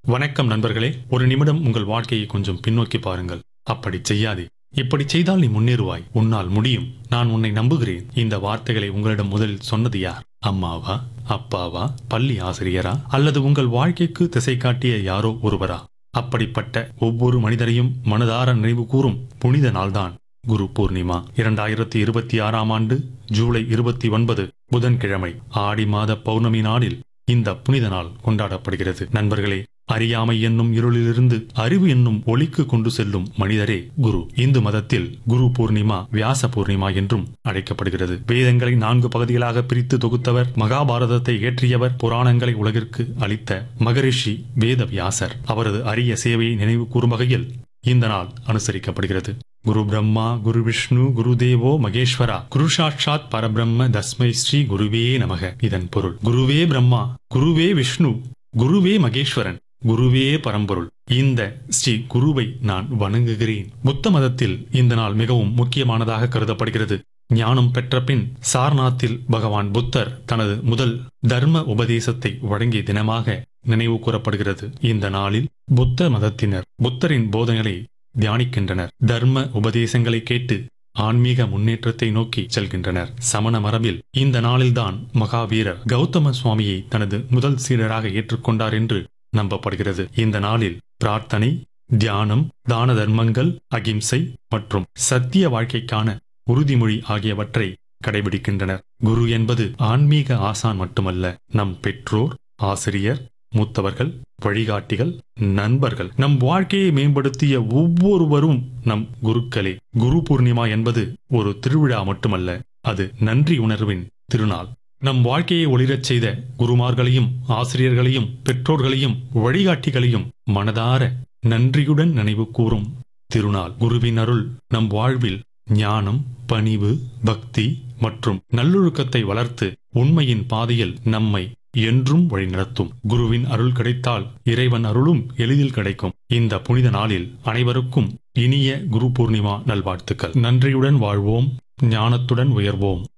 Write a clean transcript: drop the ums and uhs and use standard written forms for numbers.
வணக்கம் நண்பர்களே. ஒரு நிமிடம் உங்கள் வாழ்க்கையை கொஞ்சம் பின்னோக்கி பாருங்கள். அப்படி செய்யாதே. இப்படி செய்தால் நீ முன்னேறுவாய். உன்னால் முடியும். நான் உன்னை நம்புகிறேன். இந்த வார்த்தைகளை உங்களிடம் முதலில் சொன்னது யார்? அம்மாவா, அப்பாவா, பள்ளி ஆசிரியரா, அல்லது உங்கள் வாழ்க்கைக்கு திசை காட்டிய யாரோ ஒருவரா? அப்படிப்பட்ட ஒவ்வொரு மனிதரையும் மனதார நினைவு கூறும் புனித நாள்தான் குரு பூர்ணிமா. 2026ஆம் ஆண்டு ஜூலை 29 புதன்கிழமை ஆடி மாத பௌர்ணமி நாளில் இந்த புனித நாள் கொண்டாடப்படுகிறது. நண்பர்களே, அறியாமை என்னும் இருளிலிருந்து அறிவு என்னும் ஒளிக்கு கொண்டு செல்லும் மனிதரே குரு. இந்து மதத்தில் குரு பூர்ணிமா வியாச பூர்ணிமா என்றும் அழைக்கப்படுகிறது. வேதங்களை 4 பகுதிகளாக பிரித்து தொகுத்தவர், மகாபாரதத்தை இயற்றியவர், புராணங்களை உலகிற்கு அளித்த மகரிஷி வேத வியாசர். அவரது அரிய சேவையை நினைவு கூறும் வகையில் இந்த நாள் அனுசரிக்கப்படுகிறது. குரு பிரம்மா, குரு விஷ்ணு, குரு தேவோ மகேஸ்வரா, குரு சாட்சாத் பரபிரம்ம தஸ்மை ஸ்ரீ குருவே நமக. இதன் பொருள், குருவே பிரம்மா, குருவே விஷ்ணு, குருவே மகேஸ்வரன், குருவே பரம்பொருள். இந்த ஸ்ரீ குருவை நான் வணங்குகிறேன். புத்த மதத்தில் இந்த நாள் மிகவும் முக்கியமானதாக கருதப்படுகிறது. ஞானம் பெற்ற பின் சார்நாத்தில் பகவான் புத்தர் தனது முதல் தர்ம உபதேசத்தை வழங்கிய தினமாக நினைவு கூறப்படுகிறது. இந்த நாளில் புத்த மதத்தினர் புத்தரின் போதனைகளை தியானிக்கின்றனர். தர்ம உபதேசங்களை கேட்டு ஆன்மீக முன்னேற்றத்தை நோக்கி செல்கின்றனர். சமண மரபில் இந்த நாளில்தான் மகாவீரர் கௌதம சுவாமியை தனது முதல் சீடராக ஏற்றுக்கொண்டார் என்று நம்பப்படுகிறது. இந்த நாளில் பிரார்த்தனை, தியானம், தான தர்மங்கள், அகிம்சை மற்றும் சத்திய வாழ்க்கைக்கான உறுதிமொழி ஆகியவற்றை கடைபிடிக்கின்றனர். குரு என்பது ஆன்மீக ஆசான் மட்டுமல்ல, நம் பெற்றோர், ஆசிரியர், மூத்தவர்கள், வழிகாட்டிகள், நண்பர்கள். நம் வாழ்க்கையை மேம்படுத்திய ஒவ்வொருவரும் நம் குருக்களே. குரு பூர்ணிமா என்பது ஒரு திருவிழா மட்டுமல்ல, அது நன்றி உணர்வின் திருநாள். நம் வாழ்க்கையை ஒளிரச் செய்த குருமார்களையும், ஆசிரியர்களையும், பெற்றோர்களையும், வழிகாட்டிகளையும் மனதார நன்றியுடன் நினைவு கூறும் திருநாள். குருவின் அருள் நம் வாழ்வில் ஞானம், பணிவு, பக்தி மற்றும் நல்லொழுக்கத்தை வளர்த்து உண்மையின் பாதையில் நம்மை என்றும் வழிநடத்தும். குருவின் அருள் கிடைத்தால் இறைவன் அருளும் எளிதில் கிடைக்கும். இந்த புனித நாளில் அனைவருக்கும் இனிய குரு பூர்ணிமா நல்வாழ்த்துக்கள். நன்றியுடன் வாழ்வோம், ஞானத்துடன் உயர்வோம்.